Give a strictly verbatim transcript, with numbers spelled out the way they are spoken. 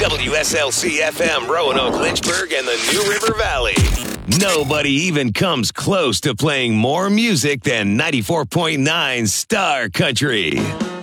W S L C F M, Roanoke, Lynchburg, and the New River Valley. Nobody even comes close to playing more music than ninety-four point nine Star Country.